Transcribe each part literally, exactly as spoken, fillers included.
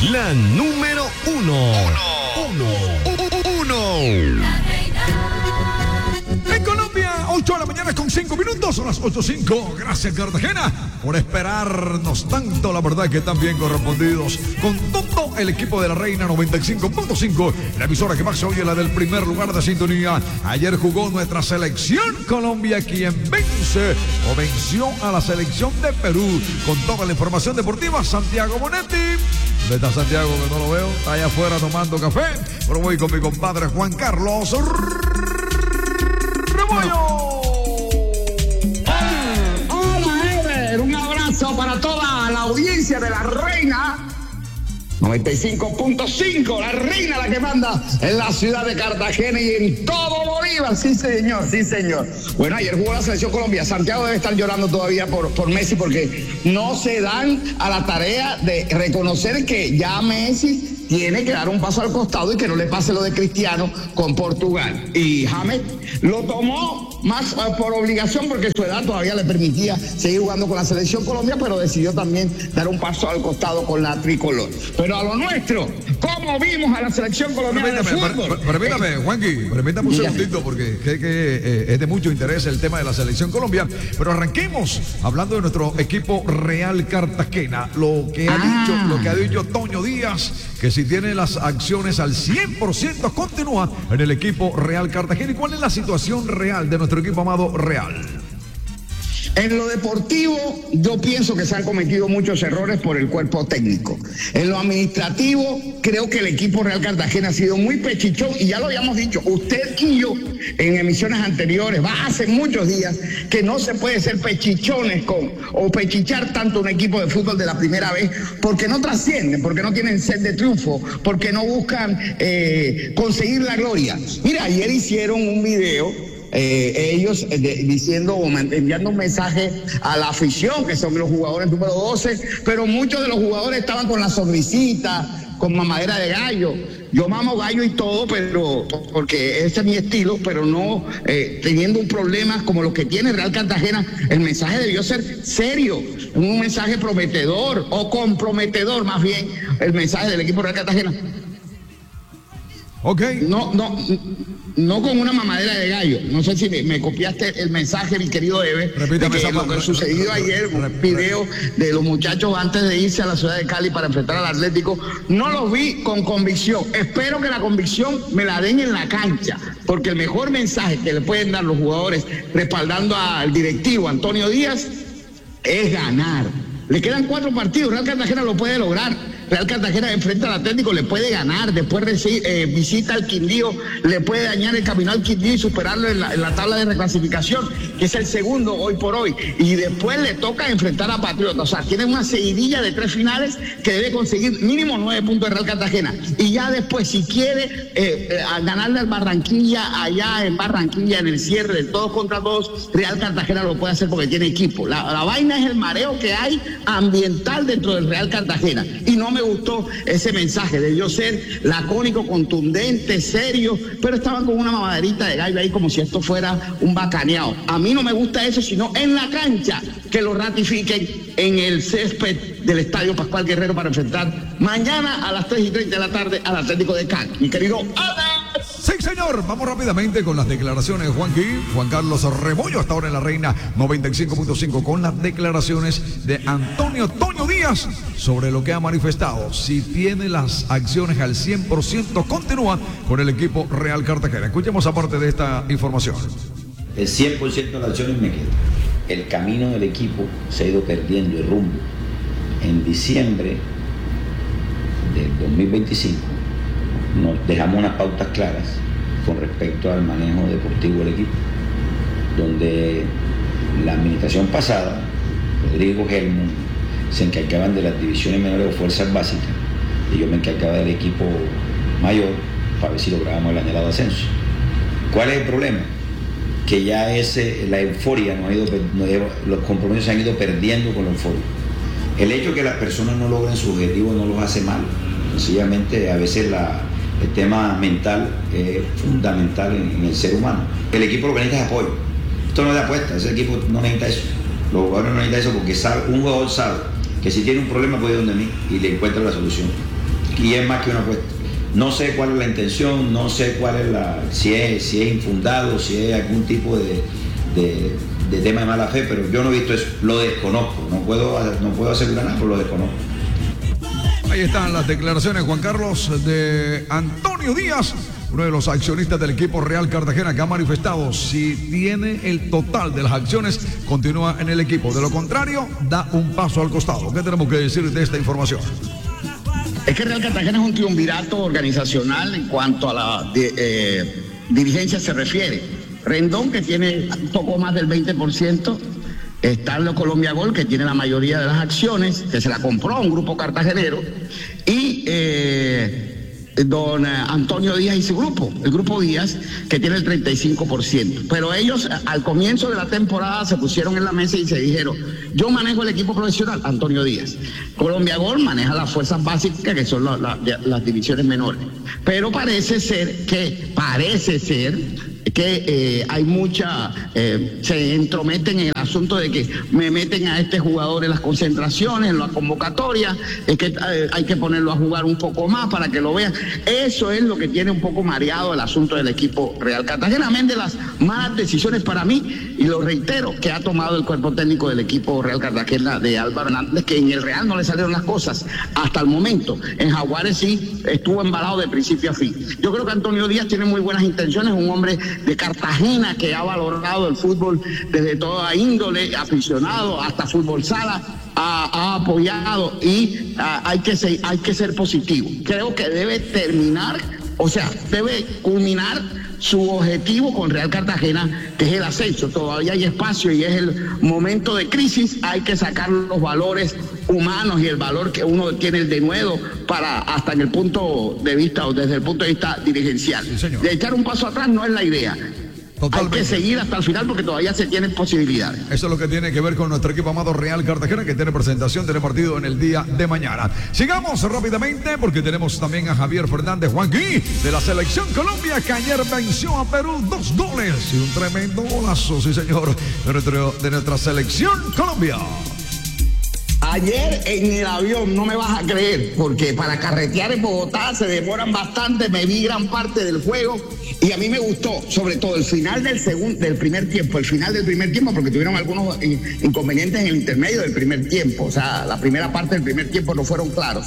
La número uno. Uno. Uno. En Colombia, ocho de la mañana con cinco minutos, son las ocho cinco. Gracias, Cartagena, por esperarnos tanto. La verdad que están bien correspondidos con todo el equipo de la Reina noventa y cinco punto cinco, la emisora que más se oye, la del primer lugar de sintonía. Ayer jugó nuestra selección Colombia, quien vence o venció a la selección de Perú. Con toda la información deportiva, Santiago Bonetti. ¿Dónde está Santiago? Que no lo veo. Está allá afuera tomando café. Pero voy con mi compadre Juan Carlos Rebollo. Hola, Ever. Un abrazo para toda la audiencia de la Reina noventa y cinco punto cinco, la Reina, la que manda en la ciudad de Cartagena y en todo Bolívar. Sí, señor, sí, señor. Bueno, ayer jugó la selección Colombia. Santiago debe estar llorando todavía por, por Messi, porque no se dan a la tarea de reconocer que ya Messi tiene que dar un paso al costado y que no le pase lo de Cristiano con Portugal. Y James lo tomó más uh, por obligación, porque su edad todavía le permitía seguir jugando con la selección Colombia, pero decidió también dar un paso al costado con la tricolor. Pero a lo nuestro, ¿cómo vimos a la selección colombiana de fútbol? Per, permítame, Juanqui, permítame un segundito, porque que, que, eh, es de mucho interés el tema de la selección Colombia. Pero arranquemos hablando de nuestro equipo Real Cartagena. Lo que ha ah. dicho, lo que ha dicho Toño Díaz, que si tiene las acciones al cien por ciento continúa en el equipo Real Cartagena. ¿Y cuál es la situación real de nuestro equipo amado Real? En lo deportivo, yo pienso que se han cometido muchos errores por el cuerpo técnico. En lo administrativo, creo que el equipo Real Cartagena ha sido muy pechichón, y ya lo habíamos dicho, usted y yo, en emisiones anteriores, va hace muchos días, que no se puede ser pechichones con, o pechichar tanto un equipo de fútbol de la primera vez, porque no trascienden, porque no tienen sed de triunfo, porque no buscan eh, conseguir la gloria. Mira, ayer hicieron un video, Eh, ellos eh, de, diciendo o enviando un mensaje a la afición, que son los jugadores número doce, pero muchos de los jugadores estaban con la sonrisita, con mamadera de gallo. Yo mamo gallo y todo, pero porque ese es mi estilo, pero no eh, teniendo un problema como los que tiene Real Cartagena. El mensaje debió ser serio, un mensaje prometedor o comprometedor, más bien, el mensaje del equipo Real Cartagena. Ok. No, no, no con una mamadera de gallo. No sé si me, me copiaste el mensaje, mi querido Eve, Repítame de que esa lo que sucedió ayer, un video de los muchachos antes de irse a la ciudad de Cali para enfrentar al Atlético. No los vi con convicción. Espero que la convicción me la den en la cancha, porque el mejor mensaje que le pueden dar los jugadores respaldando al directivo Antonio Díaz es ganar. Le quedan cuatro partidos, Real Cartagena lo puede lograr. Real Cartagena enfrenta al Atlético, le puede ganar, después eh, visita al Quindío, le puede dañar el camino al Quindío y superarlo en la, en la tabla de reclasificación, que es el segundo hoy por hoy, y después le toca enfrentar a Patriota. O sea, tiene una seguidilla de tres finales que debe conseguir mínimo nueve puntos de Real Cartagena, y ya después, si quiere eh, eh, ganarle al Barranquilla, allá en Barranquilla, en el cierre de todos contra todos, Real Cartagena lo puede hacer porque tiene equipo. La, la vaina es el mareo que hay ambiental dentro del Real Cartagena, y no me gustó ese mensaje. Debió ser lacónico, contundente, serio, pero estaban con una mamaderita de gallo ahí como si esto fuera un bacaneado. A mí no me gusta eso, sino en la cancha, que lo ratifiquen en el césped del Estadio Pascual Guerrero para enfrentar mañana a las tres y treinta de la tarde al Atlético de Cali. Mi querido Alex. Sí, señor. Vamos rápidamente con las declaraciones de Juanqui, Juan Carlos Rebollo, hasta ahora en la Reina noventa y cinco punto cinco, con las declaraciones de Antonio Toño Díaz sobre lo que ha manifestado. Si tiene las acciones al cien por ciento, continúa con el equipo Real Cartagena. Escuchemos aparte de esta información. El cien por ciento de las acciones me quedo. El camino del equipo se ha ido perdiendo el rumbo. En diciembre del dos mil veinticinco nos dejamos unas pautas claras con respecto al manejo deportivo del equipo, donde la administración pasada, Rodrigo Helmut, se encargaban de las divisiones menores o fuerzas básicas, y yo me encargaba del equipo mayor para ver si lográbamos el anhelado ascenso. ¿Cuál es el problema? Que ya ese, la euforia, no ha ido, no, los compromisos se han ido perdiendo con la euforia. El hecho de que las personas no logren su objetivo no los hace mal. Sencillamente, a veces la, el tema mental es fundamental en, en el ser humano. El equipo lo que necesita es apoyo. Esto no es de apuesta, ese equipo no necesita eso. Los jugadores no necesitan eso porque sabe, un jugador sabe que si tiene un problema puede ir donde mí y le encuentra la solución. Y es más que una apuesta. No sé cuál es la intención, no sé cuál es la, si es, si es infundado, si es algún tipo de, de, de tema de mala fe, pero yo no he visto eso, lo desconozco, no puedo, no puedo asegurar nada, pero lo desconozco. Ahí están las declaraciones, Juan Carlos, de Antonio Díaz, uno de los accionistas del equipo Real Cartagena, que ha manifestado si tiene el total de las acciones, continúa en el equipo. De lo contrario, da un paso al costado. ¿Qué tenemos que decir de esta información? Es que Real Cartagena es un triunvirato organizacional en cuanto a la de, eh, dirigencia se refiere. Rendón, que tiene un poco más del veinte por ciento. Está en Colombia Gol, que tiene la mayoría de las acciones, que se la compró a un grupo cartagenero. Y eh, don Antonio Díaz y su grupo, el grupo Díaz, que tiene el treinta y cinco por ciento. Pero ellos al comienzo de la temporada se pusieron en la mesa y se dijeron, yo manejo el equipo profesional, Antonio Díaz. Colombia Gol maneja las fuerzas básicas, que son la, la, las divisiones menores. Pero parece ser que, parece ser... que eh, hay mucha, eh, se entrometen en el asunto de que me meten a este jugador en las concentraciones, en la convocatoria, es que eh, hay que ponerlo a jugar un poco más para que lo vean. Eso es lo que tiene un poco mareado el asunto del equipo Real Cartagena, amén de las malas decisiones para mí, y lo reitero, que ha tomado el cuerpo técnico del equipo Real Cartagena de Álvaro Hernández, que en el Real no le salieron las cosas hasta el momento. En Jaguares sí estuvo embalado de principio a fin. Yo creo que Antonio Díaz tiene muy buenas intenciones, un hombre de Cartagena que ha valorado el fútbol desde toda índole, aficionado hasta fútbol sala, ha, ha apoyado y a, hay, que ser, hay que ser positivo. Creo que debe terminar, o sea, debe culminar su objetivo con Real Cartagena, que es el ascenso. Todavía hay espacio y es el momento de crisis. Hay que sacar los valores humanos y el valor que uno tiene el denuedo para hasta en el punto de vista o desde el punto de vista dirigencial. Sí, señor. De echar un paso atrás no es la idea. Totalmente. Hay que seguir hasta el final porque todavía se tienen posibilidades. Eso es lo que tiene que ver con nuestro equipo amado Real Cartagena, que tiene presentación, tiene partido en el día de mañana. Sigamos rápidamente porque tenemos también a Javier Fernández Juanqui de la Selección Colombia, que ayer venció a Perú dos goles y un tremendo golazo, sí señor, de, nuestro, de nuestra Selección Colombia. Ayer en el avión, no me vas a creer, porque para carretear en Bogotá se demoran bastante, me vi gran parte del juego y a mí me gustó, sobre todo el final del segundo, del primer tiempo, el final del primer tiempo, porque tuvieron algunos inconvenientes en el intermedio del primer tiempo, o sea, la primera parte del primer tiempo no fueron claros.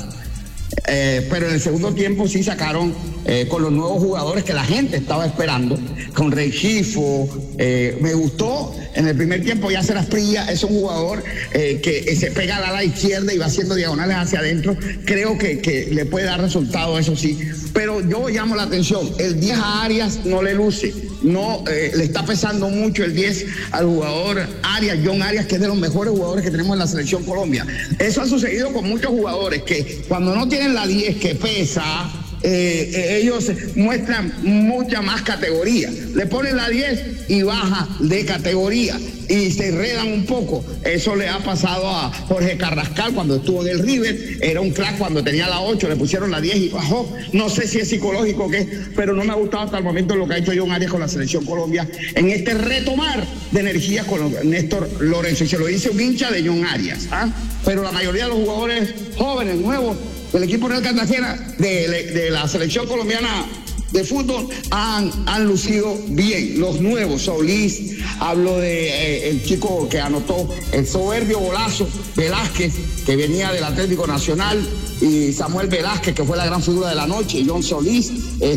Eh, pero en el segundo tiempo sí sacaron eh, con los nuevos jugadores que la gente estaba esperando, con Rechifo, eh, me gustó. En el primer tiempo Yasser Asprilla es un jugador eh, que se pega al ala izquierda y va haciendo diagonales hacia adentro. Creo que, que le puede dar resultado, eso sí. Pero yo llamo la atención, el diez a Arias no le luce, no eh, le está pesando mucho el diez al jugador Arias, John Arias, que es de los mejores jugadores que tenemos en la Selección Colombia. Eso ha sucedido con muchos jugadores que cuando no tienen la diez que pesa, Eh, eh, ellos muestran mucha más categoría. Le ponen la diez y baja de categoría y se enredan un poco. Eso le ha pasado a Jorge Carrascal cuando estuvo en el River. Era un crack cuando tenía la ocho, le pusieron la diez y bajó. No sé si es psicológico o qué, pero no me ha gustado hasta el momento lo que ha hecho John Arias con la Selección Colombia en este retomar de energía con Néstor Lorenzo. Y se lo dice un hincha de John Arias, ¿ah? Pero la mayoría de los jugadores jóvenes, nuevos, del equipo Real Cartagena, de, de la Selección Colombiana de fútbol, han, han lucido bien. Los nuevos, Solís, hablo de eh, el chico que anotó el soberbio golazo, Velázquez, que venía del Atlético Nacional, y Samuel Velázquez, que fue la gran figura de la noche, y John Solís,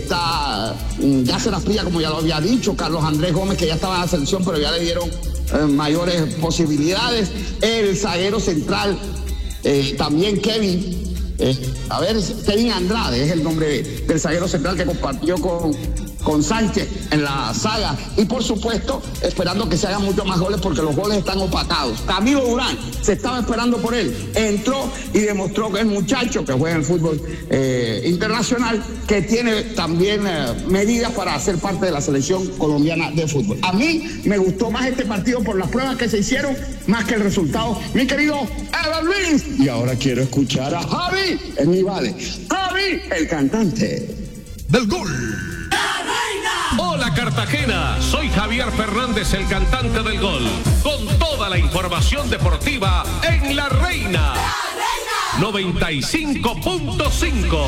está Yasser Asprilla, como ya lo había dicho, Carlos Andrés Gómez, que ya estaba en la selección, pero ya le dieron eh, mayores posibilidades, el zaguero central, eh, también Kevin, Eh, a ver, Kevin Andrade es el nombre del zaguero central que compartió con, con Sánchez en la saga. Y por supuesto, esperando que se hagan muchos más goles porque los goles están opacados. Camilo Durán, se estaba esperando por él. Entró y demostró que es muchacho que juega en el fútbol eh, internacional, que tiene también eh, medidas para ser parte de la Selección Colombiana de fútbol. A mí me gustó más este partido por las pruebas que se hicieron, más que el resultado. Mi querido Evan Luis. Y ahora quiero escuchar a Javi, en mi vale. Javi, el cantante del gol. Hola Cartagena, soy Javier Fernández, el cantante del gol, con toda la información deportiva en La Reina. noventa y cinco punto cinco.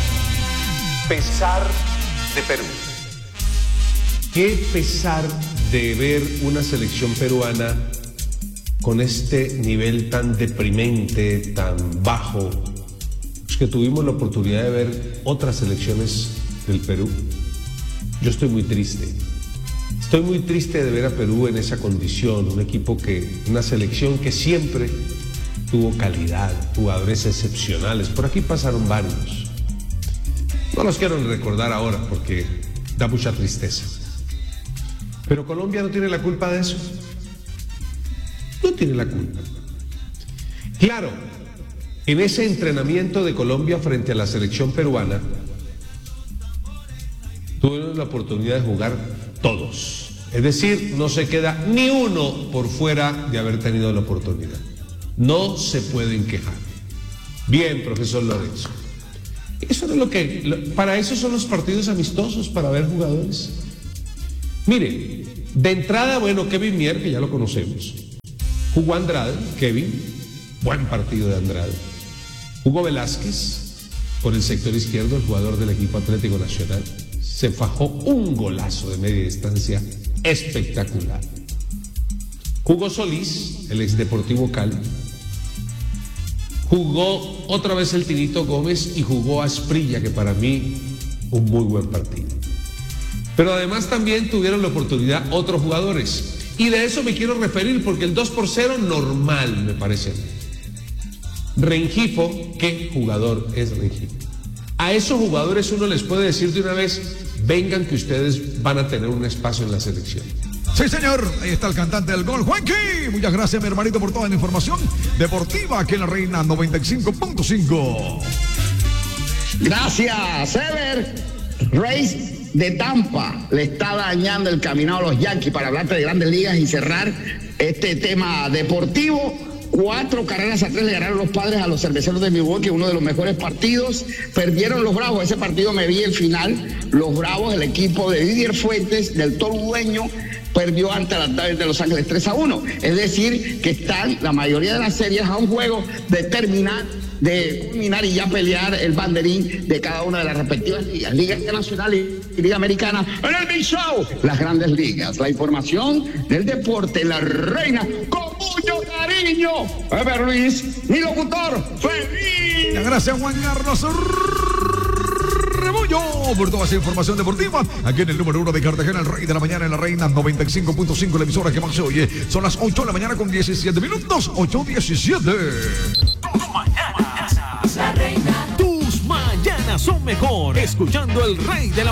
Pesar de Perú. Qué pesar de ver una selección peruana con este nivel tan deprimente, tan bajo. Es que tuvimos la oportunidad de ver otras selecciones del Perú. Yo estoy muy triste. Estoy muy triste de ver a Perú en esa condición, un equipo que, una selección que siempre tuvo calidad, jugadores excepcionales. Por aquí pasaron varios. No los quiero recordar ahora porque da mucha tristeza. Pero Colombia no tiene la culpa de eso. No tiene la culpa. Claro, en ese entrenamiento de Colombia frente a la selección peruana, tuvimos la oportunidad de jugar todos. Es decir, no se queda ni uno por fuera de haber tenido la oportunidad. No se pueden quejar. Bien, profesor Lorenzo. Eso es lo que, para eso son los partidos amistosos, para ver jugadores. Mire, de entrada, bueno, Kevin Mier, que ya lo conocemos. Jugó Andrade, Kevin, buen partido de Andrade. Hugo Velázquez, por el sector izquierdo, el jugador del equipo Atlético Nacional. Se fajó un golazo de media distancia espectacular. Jugó Solís, el ex Deportivo Cali. Jugó otra vez el Tinito Gómez y jugó Asprilla, que para mí un muy buen partido. Pero además también tuvieron la oportunidad otros jugadores. Y de eso me quiero referir porque el dos por cero normal me parece a mí. Rengifo, ¿qué jugador es Rengifo? A esos jugadores uno les puede decir de una vez, vengan que ustedes van a tener un espacio en la selección. Sí, señor, ahí está el cantante del gol, Juanqui. Muchas gracias, mi hermanito, por toda la información deportiva aquí en la Reina noventa y cinco punto cinco. Gracias, Sever. Rays de Tampa le está dañando el caminado a los Yankees para hablarte de Grandes Ligas y cerrar este tema deportivo. Cuatro carreras a tres le ganaron los Padres a los Cerveceros de Milwaukee, uno de los mejores partidos. Perdieron los Bravos, ese partido me vi el final. Los Bravos, el equipo de Didier Fuentes, del Toro Dueño, perdió ante la Dodgers de Los Ángeles tres a uno. Es decir, que están la mayoría de las series a un juego de terminar, de culminar y ya pelear el banderín de cada una de las respectivas ligas. Liga Internacional y Liga Americana en el Big Show. Las Grandes Ligas. La información del deporte, la Reina, con mucho cariño. Ever Luis, mi locutor, feliz. Gracias, Juan Carlos Rebollo, por toda esa información deportiva. Aquí en el número uno de Cartagena, el Rey de la Mañana en la Reina noventa y cinco punto cinco, la emisora que más se oye. Son las ocho de la mañana con diecisiete minutos. ocho diecisiete. La Reina. Tus mañanas son mejor escuchando el Rey de la